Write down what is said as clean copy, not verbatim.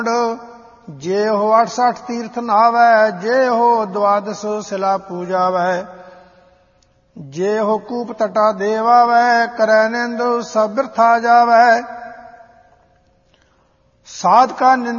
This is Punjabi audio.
ਜੇ ਹੋ 68 ਤੀਰਥ ਨਹਾਵੈ, ਜੇ ਹੋ ਦੁਆਦਸ ਸਿਲਾ ਪੂਜਾਵੈ, ਜੇ ਹੋ ਕੂਪ ਤਟਾ ਦੇਵਾਵੈ, ਕਰੈ ਨਿੰਦ ਸਭ ਬਿਰਥਾ ਜਾਵੈ। ਸਾਧ ਕਾ